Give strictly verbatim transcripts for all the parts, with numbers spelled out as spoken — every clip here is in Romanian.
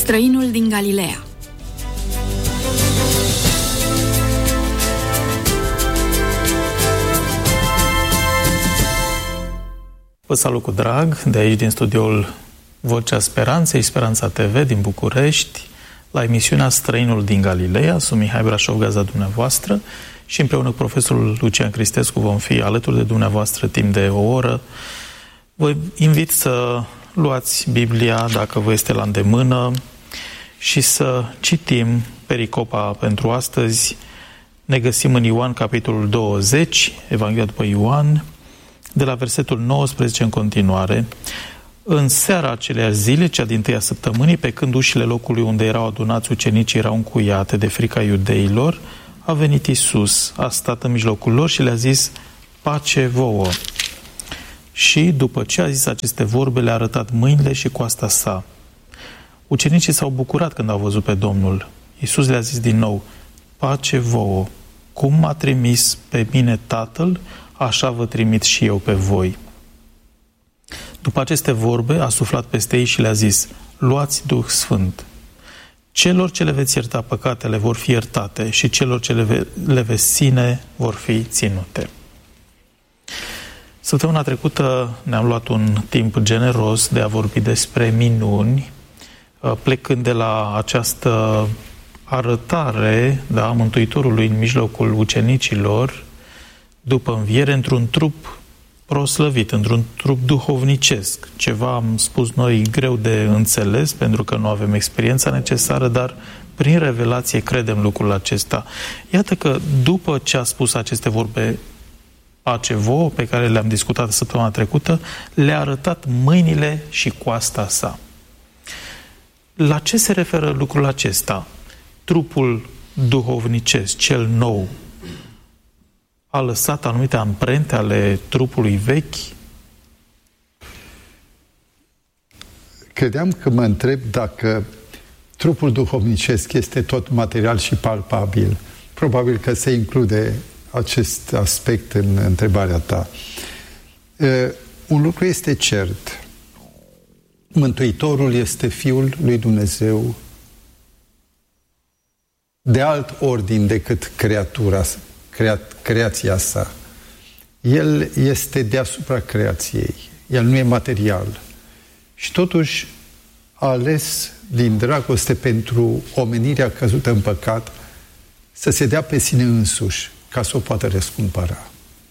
Străinul din Galileea. Vă salut cu drag de aici din studioul Vocea Speranței, Speranța T V din București, la emisiunea Străinul din Galileea. Sunt Mihai Brașov, gazda dumneavoastră, și împreună cu profesorul Lucian Cristescu vom fi alături de dumneavoastră timp de o oră. Vă invit să luați Biblia, dacă vă este la îndemână, și să citim pericopa pentru astăzi. Ne găsim în Ioan, capitolul douăzeci, Evanghelia după Ioan, de la versetul nouăsprezece în continuare. În seara aceleași zile, cea din tâia săptămânii, pe când ușile locului unde erau adunați ucenicii erau încuiate de frica iudeilor, a venit Iisus, a stat în mijlocul lor și le-a zis: pace vouă! Și după ce a zis aceste vorbe, le-a arătat mâinile și coasta sa. Ucenicii s-au bucurat când au văzut pe Domnul. Iisus le-a zis din nou: pace vouă! Cum m-a trimis pe mine Tatăl, așa vă trimit și eu pe voi. După aceste vorbe, a suflat peste ei și le-a zis: luați Duh Sfânt. Celor ce le veți ierta păcatele vor fi iertate și celor ce le, ve- le veți ține vor fi ținute. Săptămâna trecută ne-am luat un timp generos de a vorbi despre minuni, plecând de la această arătare, da, a Mântuitorului în mijlocul ucenicilor, după înviere, într-un trup proslăvit, într-un trup duhovnicesc. Ceva, am spus noi, greu de înțeles, pentru că nu avem experiența necesară, dar prin revelație credem lucrul acesta. Iată că după ce a spus aceste vorbe, pace vouă, pe care le-am discutat săptămâna trecută, le-a arătat mâinile și coasta sa. La ce se referă lucrul acesta? Trupul duhovnicesc, cel nou, a lăsat anumite amprente ale trupului vechi? Credeam că mă întreb dacă trupul duhovnicesc este tot material și palpabil. Probabil că se include acest aspect în întrebarea ta. Un lucru este cert. Mântuitorul este Fiul lui Dumnezeu de alt ordin decât creatura, crea, creația sa. El este deasupra creației. El nu e material. Și totuși a ales din dragoste pentru omenirea căzută în păcat să se dea pe sine însuși ca să o poată răscumpăra.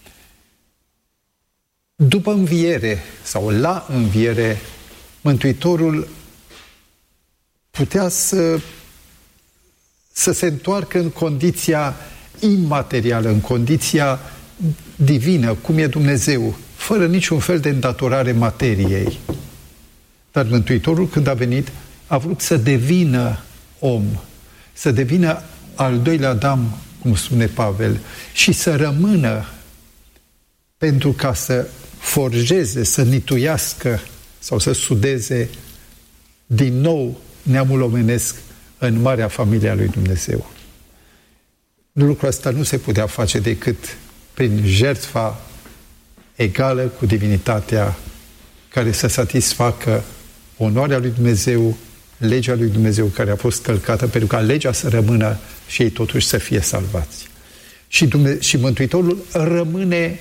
După înviere sau la înviere, Mântuitorul putea să, să se întoarcă în condiția imaterială, în condiția divină, cum e Dumnezeu, fără niciun fel de îndatorare materiei. Dar Mântuitorul, când a venit, a vrut să devină om, să devină al doilea Adam, cum spune Pavel, și să rămână pentru ca să forjeze, să nituiască sau să sudeze din nou neamul omenesc în marea familie a lui Dumnezeu. Lucrul ăsta nu se putea face decât prin jertfa egală cu divinitatea, care să satisfacă onoarea lui Dumnezeu, legea lui Dumnezeu care a fost călcată, pentru ca legea să rămână și ei totuși să fie salvați. Și, Dumne- și Mântuitorul rămâne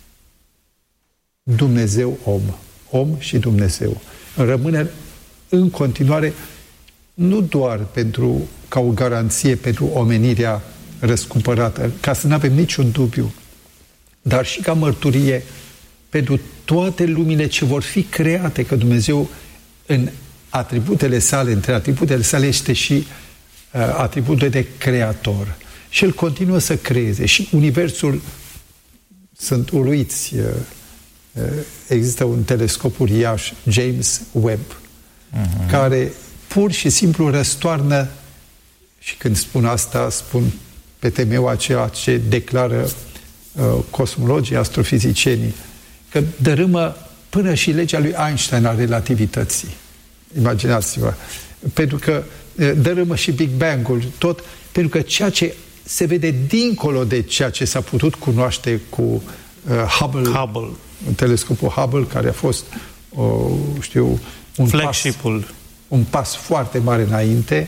Dumnezeu om. Om și Dumnezeu. Rămâne în continuare nu doar pentru, ca o garanție pentru omenirea răscumpărată, ca să nu avem niciun dubiu, dar și ca mărturie pentru toate lumile ce vor fi create, că Dumnezeu în atributele sale, între atributele sale este și uh, atributul de creator. Și El continuă să creeze. Și universul, sunt uluiți, uh, uh, există un telescop uriaș, James Webb, uh-huh. care pur și simplu răstoarnă, și când spun asta, spun pe temeiul a ceea ce declară uh, cosmologii, astrofizicienii, că dărâmă până și legea lui Einstein a relativității. Imaginați-vă. Pentru că uh, dărâmă și Big Bang-ul, tot, pentru că ceea ce se vede dincolo de ceea ce s-a putut cunoaște cu uh, Hubble, Hubble, telescopul Hubble, care a fost, uh, știu, un flagship-ul. pas, un pas foarte mare înainte,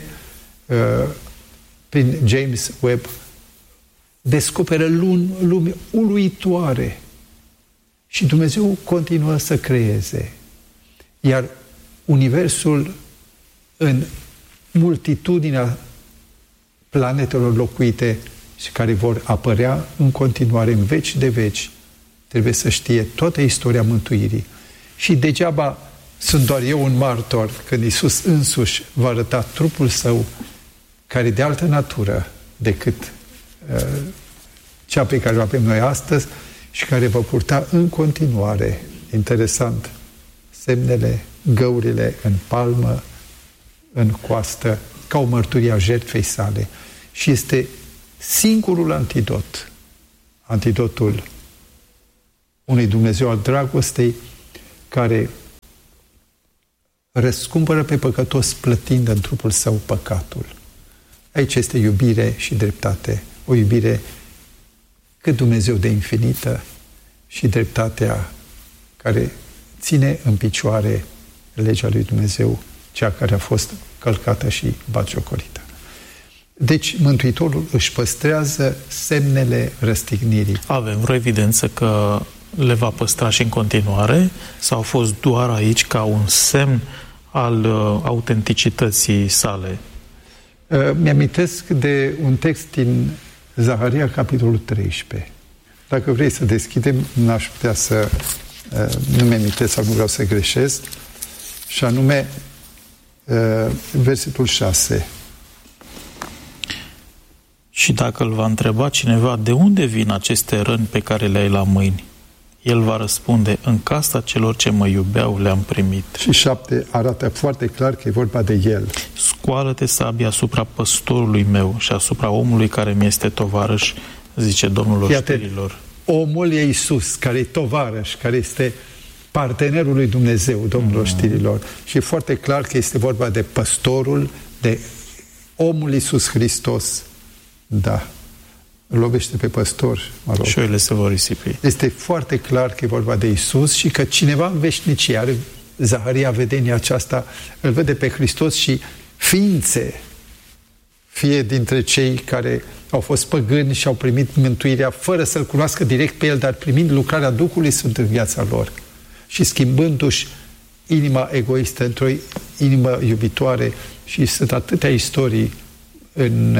prin James Webb, descoperă lume uluitoare și Dumnezeu continuă să creeze. Iar universul, în multitudinea planetelor locuite și care vor apărea în continuare, în veci de veci, trebuie să știe toată istoria mântuirii. Și degeaba sunt doar eu un martor când Iisus însuși va arăta trupul său, care e de altă natură decât uh, cea pe care o avem noi astăzi și care va purta în continuare, interesant, semnele, găurile în palmă, în coastă, ca o mărturie a jertfei sale. Și este singurul antidot, antidotul unui Dumnezeu al dragostei, care răscumpără pe păcătos plătind în trupul său păcatul. Aici este iubire și dreptate. O iubire cât Dumnezeu de infinită și dreptatea care ține în picioare legea lui Dumnezeu, cea care a fost călcată și batjocorită. Deci Mântuitorul își păstrează semnele răstignirii. Avem vreo evidență că le va păstra și în continuare sau a fost doar aici ca un semn al uh, autenticității sale? Uh, mi-amintesc de un text din Zaharia, capitolul treisprezece. Dacă vrei să deschidem, n-aș putea să uh, nu mi-amintesc sau nu vreau să greșesc, și anume uh, versetul șase. Și dacă îl va întreba cineva de unde vin aceste răni pe care le ai la mâini, el va răspunde, în casa celor ce mă iubeau le-am primit. Și șapte arată foarte clar că e vorba de el. Scoală-te sabia asupra păstorului meu și asupra omului care mi este tovarăș, zice Domnul oștirilor. Omul e Iisus, care e tovarăș, care este partenerul lui Dumnezeu, Domnul mm. oștirilor. Și e foarte clar că este vorba de păstorul, de omul Iisus Hristos. Da. Îl lovește pe păstor, mă rog. Și oile se vor risipi. Este foarte clar că e vorba de Iisus și că cineva în veșnicie are Zaharia vedenia aceasta, îl vede pe Hristos și ființe, fie dintre cei care au fost păgâni și au primit mântuirea fără să-L cunoască direct pe El, dar primind lucrarea Duhului Sfânt în viața lor și schimbându-și inima egoistă într-o inimă iubitoare. Și sunt atâtea istorii în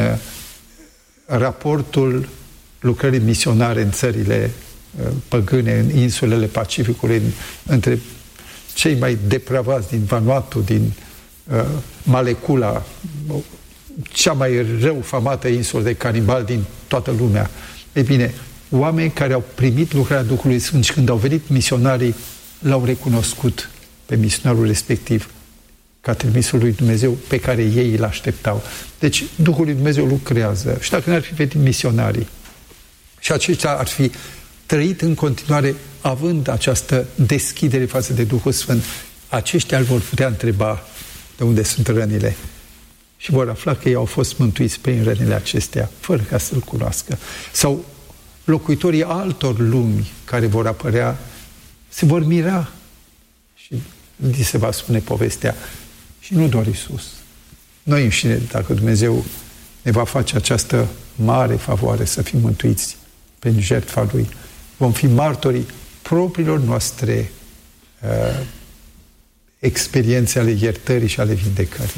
raportul lucrării misionare în țările păgâne, în insulele Pacificului, în, între cei mai depravați din Vanuatu, din uh, Malekula, cea mai rău famată insulă de canibal din toată lumea. Ei bine, oameni care au primit lucrarea Duhului Sfânt și când au venit misionarii, l-au recunoscut pe misionarul respectiv ca trimisul lui Dumnezeu pe care ei îl așteptau. Deci Duhul lui Dumnezeu lucrează. Și dacă n-ar fi venit misionarii și aceștia ar fi trăit în continuare având această deschidere față de Duhul Sfânt, aceștia îl vor putea întreba de unde sunt rănile și vor afla că ei au fost mântuiți prin rănile acestea, fără ca să-L cunoască. Sau locuitorii altor lumi care vor apărea se vor mira și li se va spune povestea. Și nu doar Iisus. Noi înșine, dacă Dumnezeu ne va face această mare favoare să fim mântuiți prin jertfa Lui, vom fi martorii propriilor noastre uh, experiențe ale iertării și ale vindecării.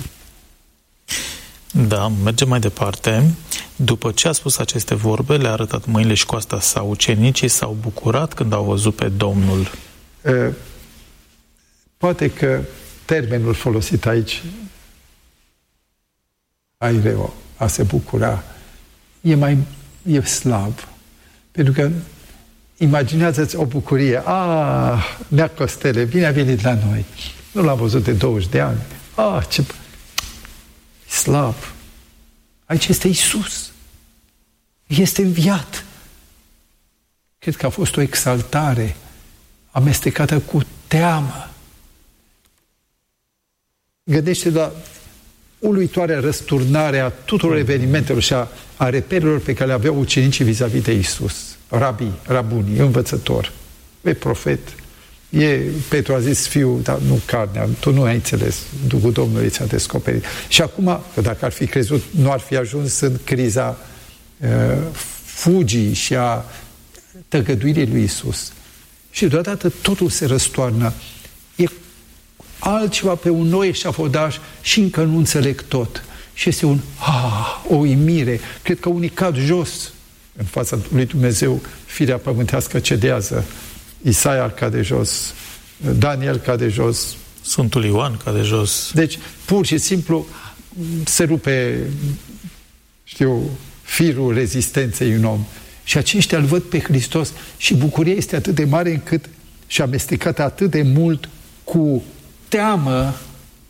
Da, mergem mai departe. După ce a spus aceste vorbe, le-a arătat mâinile și coasta sa. Ucenicii s-au bucurat când au văzut pe Domnul. Uh, poate că termenul folosit aici, aireo, a se bucura, e mai e slab. Pentru că imaginează-ți o bucurie. Ah, Nea Costele, bine a venit la noi. Nu l-am văzut de douăzeci de ani. Ah, ce slab. Aici este Iisus. Este înviat. Cred că a fost o exaltare amestecată cu teamă. Gândește la uluitoarea răsturnare a tuturor evenimentelor și a, a reperelor pe care le aveau ucenicii vis-a-vis de Iisus. Rabii, rabunii, învățător, pe profet. E, Petru a zis, fiu, dar nu carnea, tu nu ai înțeles, Duhul Domnului ți-a descoperit. Și acum, că dacă ar fi crezut, nu ar fi ajuns în criza uh, fugii și a tăgăduirii lui Iisus. Și deodată totul se răstoarnă. E altceva pe un nou eșafodaj și încă nu înțeleg tot. Și este un, ah, o uimire. Cred că unii cad jos în fața lui Dumnezeu, firea pământească cedează. Isaia cade jos, Daniel cade jos, Sfântul Ioan cade jos. Deci, pur și simplu, se rupe, știu, firul rezistenței în om. Și aceștia îl văd pe Hristos și bucuria este atât de mare încât și amestecat atât de mult cu teamă,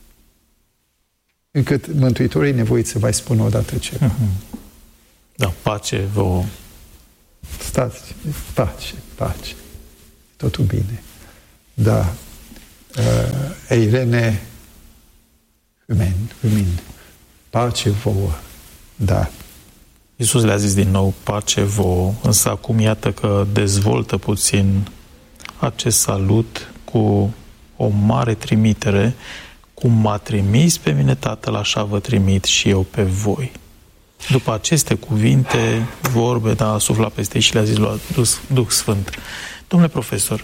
încât Mântuitorul e nevoit să mai spună odată ceva. Mm-hmm. Da, pace vouă. Stați, pace, pace. Totul bine. Da. Uh, Eirene, Hymen, Hymin. Pace vouă. Da. Iisus le-a zis din nou, pace vouă, însă acum iată că dezvoltă puțin acest salut cu o mare trimitere, cum m-a trimis pe mine Tatăl, așa vă trimit și eu pe voi. După aceste cuvinte, vorbe, da, a suflat peste ei și le-a zis lui Duh Sfânt. Domnule profesor,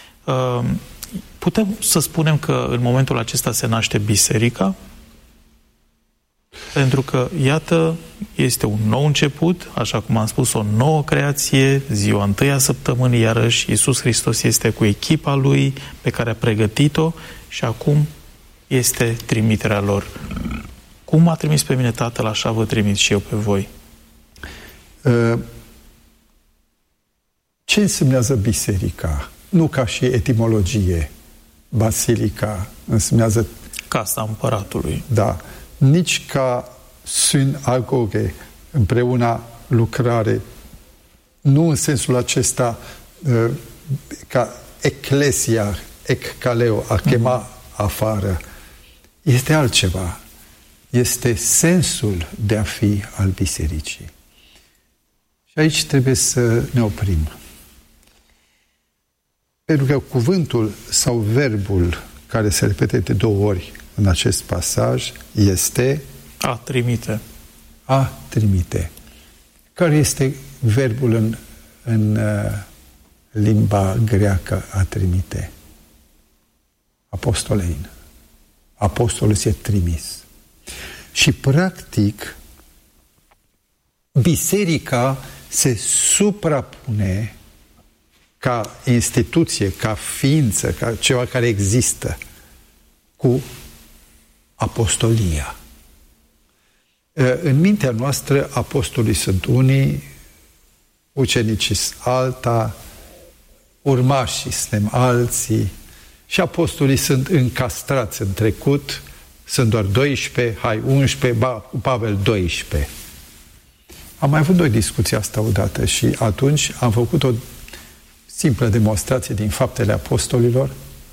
putem să spunem că în momentul acesta se naște biserica? Pentru că, iată, este un nou început, așa cum am spus, o nouă creație, ziua întâia săptămânii, iarăși Iisus Hristos este cu echipa Lui pe care a pregătit-o și acum este trimiterea lor. Cum m-a trimis pe mine Tatăl, așa vă trimit și eu pe voi. Ce însemnează biserica? Nu ca și etimologie. Basilica însemnează... Casa împăratului. Da. Nici ca synagoge, împreună lucrare, nu în sensul acesta ca eclesia, eckaleo, a chema afară. Este altceva. Este sensul de a fi al bisericii. Și aici trebuie să ne oprim. Pentru că cuvântul sau verbul care se repete de două ori în acest pasaj este a trimite. A trimite. Care este verbul în, în uh, limba greacă a trimite? Apostolein. Apostolul este trimis. Și practic biserica se suprapune ca instituție, ca ființă, ca ceva care există cu apostolia. În mintea noastră, apostolii sunt unii, ucenicii sunt alta, urmașii suntem alții și apostolii sunt încastrați în trecut, sunt doar doisprezece, hai unsprezece, ba, Pavel doisprezece. Am mai avut noi discuția asta odată și atunci am făcut o simplă demonstrație din Faptele Apostolilor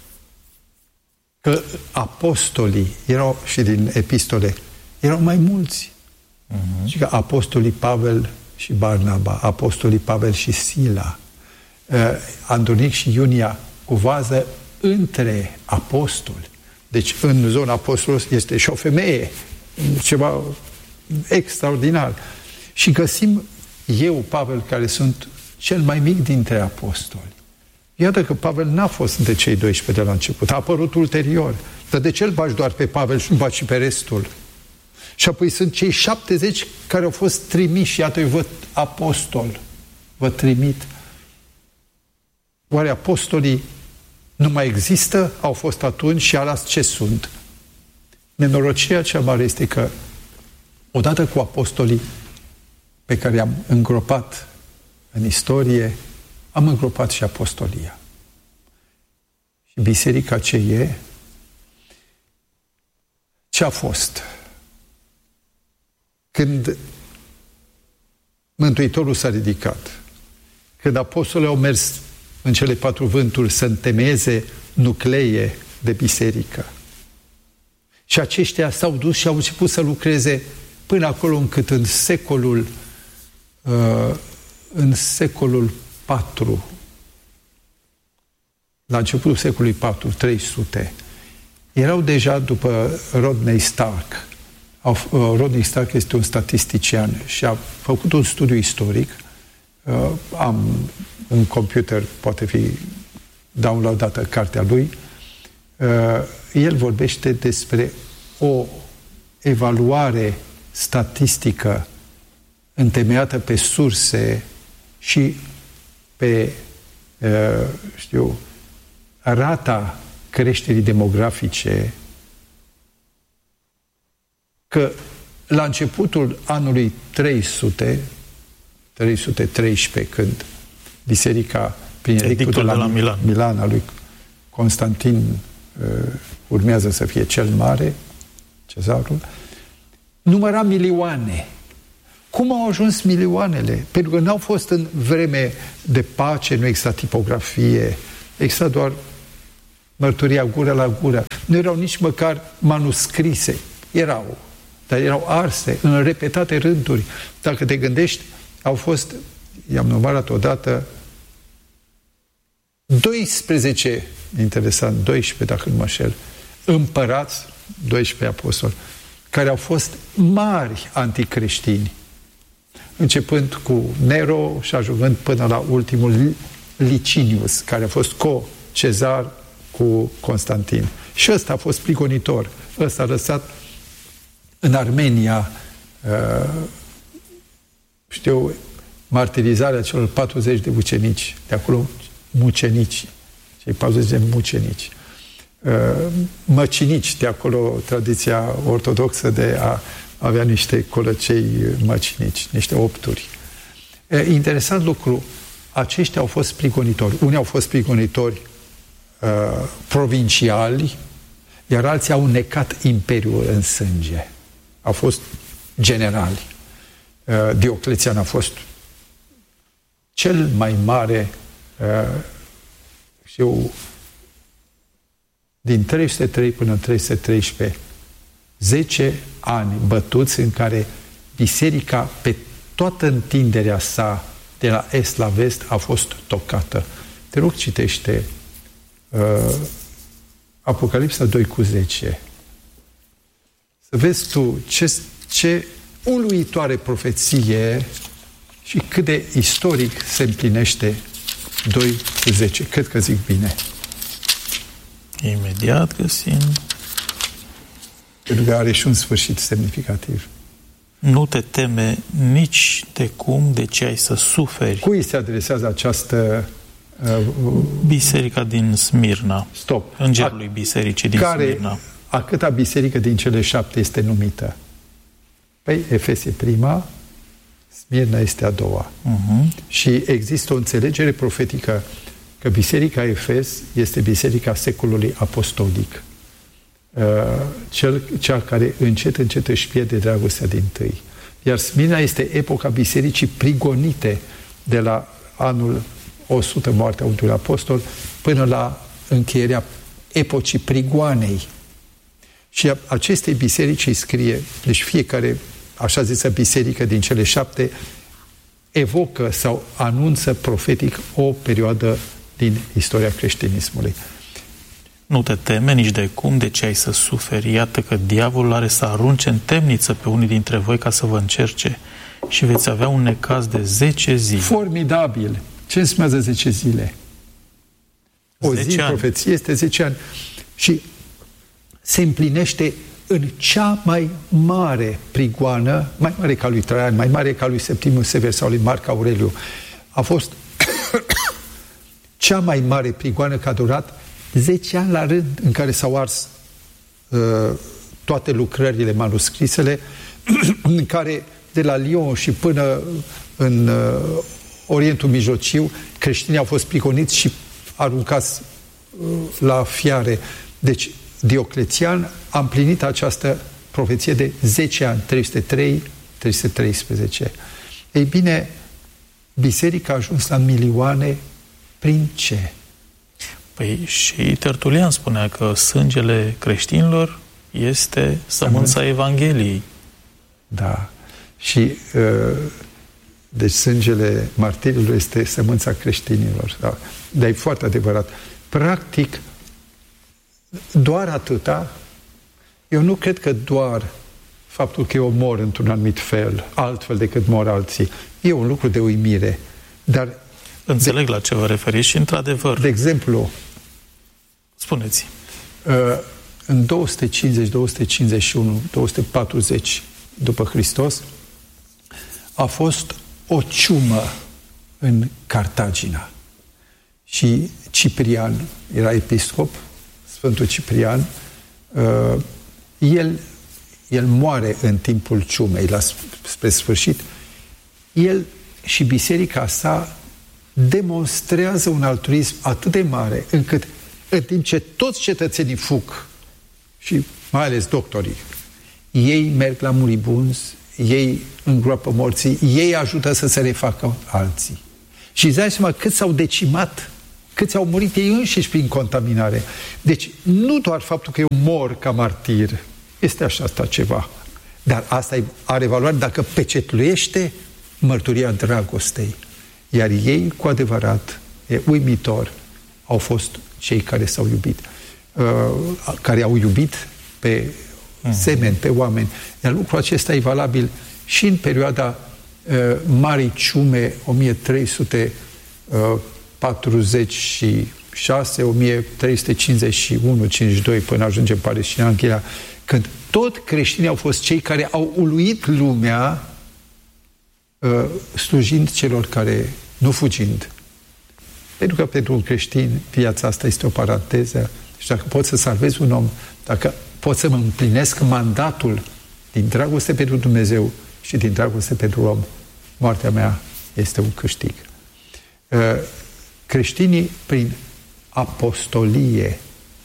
că apostolii erau, și din epistole, erau mai mulți. Uh-huh. Și că apostolii Pavel și Barnaba, apostolii Pavel și Sila, Andronic și Iunia, cu vază între apostoli. Deci în zona apostolilor este și o femeie, ceva extraordinar. Și găsim eu, Pavel, care sunt cel mai mic dintre apostoli. Iată că Pavel n-a fost între cei doisprezece de la început, a apărut ulterior. Dar de ce îl bagi doar pe Pavel și nu bagi și pe restul? Și apoi sunt cei șaptezeci care au fost trimiși, iată, eu văd apostol, vă trimit. Oare apostolii nu mai există? Au fost atunci și alas ce sunt? Nenorocirea cea mare este că odată cu apostolii pe care i-am îngropat în istorie, am îngropat și apostolia. Și biserica ce e? Ce a fost? Când Mântuitorul s-a ridicat, când apostolii au mers în cele patru vânturi să întemeieze nuclee de biserică, și aceștia s-au dus și au început să lucreze până acolo încât în secolul uh, în secolul patru la începutul secolului patru, trei sute, erau deja după Rodney Stark. Rodney Stark este un statistician și a făcut un studiu istoric. Am un computer, poate fi downloadată cartea lui. El vorbește despre o evaluare statistică întemeiată pe surse și pe, știu, rata creșterii demografice, că la începutul anului trei sute, trei sute treisprezece, când biserica, prin edictul de la, de la Milan. Milan al lui Constantin, uh, urmează să fie cel mare, cezarul, număra milioane. Cum au ajuns milioanele? Pentru că n-au fost în vreme de pace, nu exista tipografie, exista doar mărturia gură la gură. Nu erau nici măcar manuscrise. Erau, dar erau arse în repetate rânduri. Dacă te gândești, au fost, i-am numărat odată, doisprezece, interesant, doisprezece dacă nu mă șel, împărați, doisprezece apostoli, care au fost mari anticreștini, începând cu Nero și ajungând până la ultimul Licinius, care a fost co-cezar cu Constantin. Și ăsta a fost prigonitor. Ăsta a lăsat în Armenia, uh, știu, martirizarea celor patruzeci de ucenici, de acolo mucenici, cei patruzeci de mucenici. Uh, măcinici, de acolo tradiția ortodoxă de a avea niște colăcei măcinici, niște opturi. Uh, interesant lucru, aceștia au fost prigonitori. Unii au fost prigonitori uh, provinciali, iar alții au necat imperiul în sânge. Au fost generali. Uh, Dioclețian a fost cel mai mare, uh, știu, din trei sute trei până în trei sute treisprezece, zece ani bătuți în care biserica, pe toată întinderea sa, de la est la vest, a fost tocată. Te rog, citește uh, Apocalipsa doi cu zece. Să vezi tu ce, ce uluitoare profeție și cât de istoric se împlinește doi cu zece. Cred că zic bine. Imediat găsim. Pentru că are și un sfârșit semnificativ. Nu te teme nici de cum de ce ai să suferi. Cui se adresează această uh, biserica din Smirna. Stop. Îngerului bisericii din care, Smirna. A câta biserică din cele șapte este numită? Păi, Efes e prima, Smirna este a doua. Uh-huh. Și există o înțelegere profetică că biserica Efes este biserica secolului apostolic. Uh, cel, cea care încet, încet își pierde dragostea dintâi. Iar Smirna este epoca bisericii prigonite de la anul o sută, moartea ultimului apostol, până la încheierea epocii prigoanei. Și acestei biserici îi scrie, deci fiecare, așa zisă, biserică din cele șapte evocă sau anunță profetic o perioadă din istoria creștinismului. Nu te teme nici de cum de ce ai să suferi. Iată că diavolul are să arunce în temniță pe unii dintre voi ca să vă încerce și veți avea un necaz de zece zile. Formidabil! Ce înseamnă zece zile? O zi, profeție, este zece ani. Și se împlinește în cea mai mare prigoană, mai mare ca lui Traian, mai mare ca lui Septimius Sever sau lui Marc Aureliu. A fost cea mai mare prigoană, că a durat zece ani la rând, în care s-au ars uh, toate lucrările manuscrisele, în care de la Lyon și până în uh, Orientul Mijlociu, creștinii au fost prigoniți și aruncați uh, la fiare. Deci Dioclețian a împlinit această profeție de zece ani, trei sute trei - trei sute treisprezece. Ei bine, biserica a ajuns la milioane prin ce? Păi și Tertulian spunea că sângele creștinilor este sămânța Evangheliei. Da. Și uh, deci sângele martirilor este sămânța creștinilor. Da. Dar e foarte adevărat. practic, doar atâta. Eu nu cred că doar faptul că eu mor într-un anumit fel, altfel decât mor alții, e un lucru de uimire. Dar înțeleg de, la ce vă referiți și, într-adevăr... De exemplu... Spuneți. În două sute cincizeci, două sute cincizeci și unu, două sute patruzeci după Hristos, a fost o ciumă în Cartagina. Și Ciprian era episcop, Sfântul Ciprian, el, el moare în timpul ciumei, la, spre sfârșit. El și biserica sa demonstrează un altruism atât de mare, încât în timp ce toți cetățenii fug, și mai ales doctorii, ei merg la muribunzi, ei îngroapă morții, ei ajută să se refacă alții. Și îți dai seama cât s-au decimat, câți au murit ei înșiși prin contaminare. Deci, nu doar faptul că eu mor ca martir, este așa asta ceva, dar asta are valoare dacă pecetluiește mărturia dragostei. Iar ei, cu adevărat, e uimitor, au fost cei care s-au iubit, uh, care au iubit pe mm. semeni, pe oameni. Iar lucrul acesta e valabil și în perioada uh, Marii Ciume, o mie trei sute patruzeci și șase, o mie trei sute cincizeci și unu cincizeci și doi, până ajungem Palestina, Anghila, când tot creștinii au fost cei care au uluit lumea uh, slujind celor care, nu fugind. Pentru că pentru un creștin viața asta este o paranteză și dacă pot să salvez un om, dacă pot să mă împlinesc mandatul din dragoste pentru Dumnezeu și din dragoste pentru om, moartea mea este un câștig. Uh, creștinii prin apostolie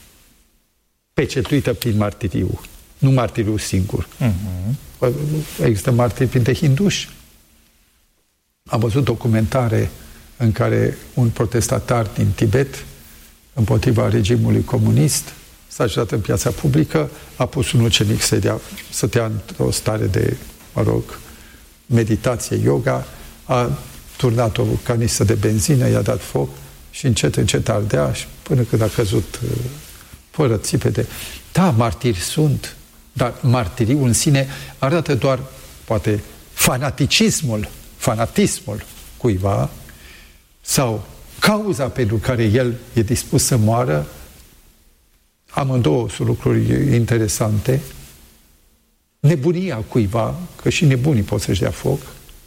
pecetluită prin martiriu, nu martiriu singur. Uh-huh. Există martiri printre hinduși. Am văzut documentare în care un protestatar din Tibet, împotriva regimului comunist, s-a ajutat în piața publică, a pus un ucenic să stătea într-o stare de, mă rog, meditație, yoga, a turnat o canistră de benzină, i-a dat foc și încet, încet ardea și până când a căzut fără țipete. Da, martiri sunt, dar martiriul în sine arată doar, poate, fanaticismul, fanatismul cuiva sau cauza pentru care el e dispus să moară. Amândouă sunt lucruri interesante. Nebunia cuiva, că și nebunii pot să-și dea foc,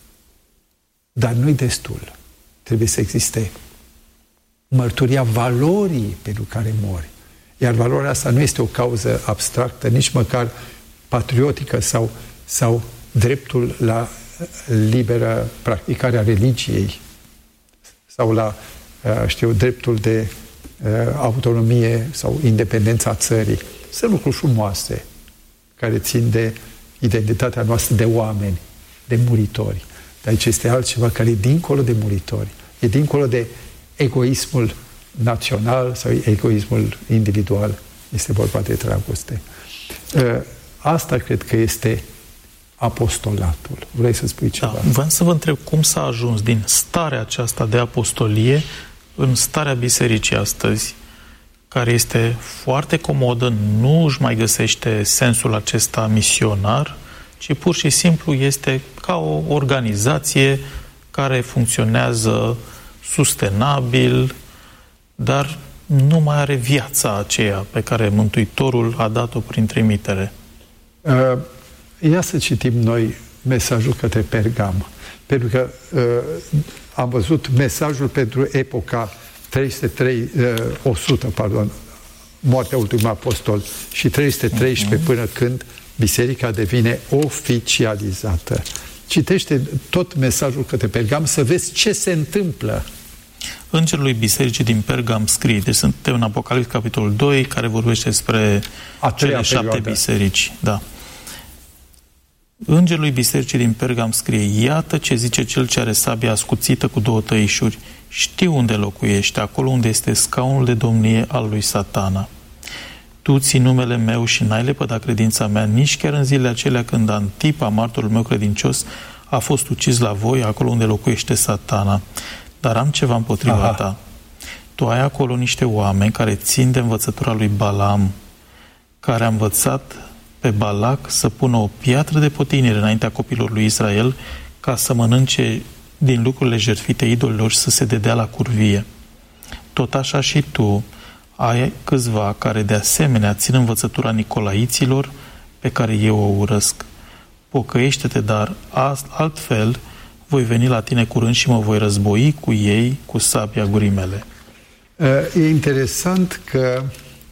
dar nu-i destul. Trebuie să existe mărturia valorii pentru care mori. Iar valoarea asta nu este o cauză abstractă, nici măcar patriotică sau, sau dreptul la liberă practicare a religiei sau la, știu, dreptul de autonomie sau independența țării. Sunt lucruri frumoase care țin de identitatea noastră de oameni, de muritori. Dar aici este altceva care e dincolo de muritori. E dincolo de egoismul național sau egoismul individual. Este vorba de dragoste. Asta cred că este apostolatul. Vrei să spui ceva? Da, vreau să vă întreb cum s-a ajuns din starea aceasta de apostolie în starea bisericii astăzi, care este foarte comodă, nu își mai găsește sensul acesta misionar, ci pur și simplu este ca o organizație care funcționează sustenabil, dar nu mai are viața aceea pe care Mântuitorul a dat-o prin trimitere. Uh, ia să citim noi mesajul către Pergam. Pentru că uh, am văzut mesajul pentru epoca trei sute trei, uh, o sută, pardon, moartea ultimului apostol, și trei sute treisprezece uh-huh. până când biserica devine oficializată. Citește tot mesajul către Pergam să vezi ce se întâmplă. Îngerului bisericii din Pergam scrie, deci suntem în Apocalips, capitolul doi, care vorbește despre cele șapte perioadă. biserici. Da. Îngerului bisericii din Pergam scrie: iată ce zice cel ce are sabia ascuțită cu două tăișuri. Știu unde locuiește, acolo unde este scaunul de domnie al lui Satana. Tu ții numele meu și n-ai lepădat credința mea, nici chiar în zilele acelea când Antipa, martorul meu credincios, a fost ucis la voi, acolo unde locuiește Satana. Dar am ceva împotriva Aha. ta. tu ai acolo niște oameni care țin de învățătura lui Balaam, care a învățat pe Balac să pună o piatră de potinire înaintea copilor lui Israel ca să mănânce din lucrurile jertfite idolilor și să se dedea la curvie. Tot așa și tu ai câțiva care de asemenea țin învățătura nicolaiților pe care eu o urăsc. Pocăiește-te, dar altfel voi veni la tine curând și mă voi război cu ei cu sabia gurii mele. E interesant că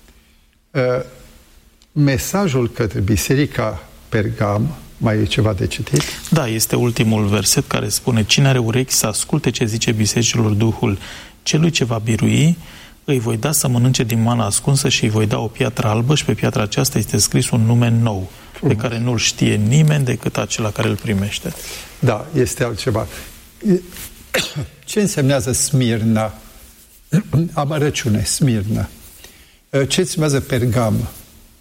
mesajul către Biserica Pergam, mai e ceva de citit? Da, este ultimul verset care spune: cine are urechi să asculte ce zice bisericilor Duhul celui ce va birui, îi voi da să mănânce din mana ascunsă și îi voi da o piatră albă și pe piatra aceasta este scris un nume nou, frumos, pe care nu-l știe nimeni decât acela care îl primește. Da, este altceva. Ce însemnează Smirna? Amărăciune, Smirna. Ce însemnează Pergam?